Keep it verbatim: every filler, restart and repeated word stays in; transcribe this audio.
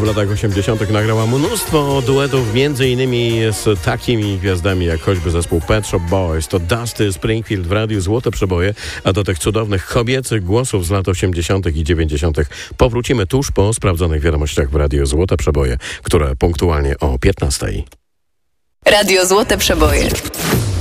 latach osiemdziesiątych nagrała mnóstwo duetów, między innymi z takimi gwiazdami jak choćby zespół Pet Shop Boys. To Dusty Springfield w radiu Złote Przeboje, a do tych cudownych kobiecych głosów z lat osiemdziesiątych i dziewięćdziesiątych powrócimy tuż po sprawdzonych wiadomościach w radiu Złote Przeboje, które punktualnie o piętnastej. Radio Złote Przeboje.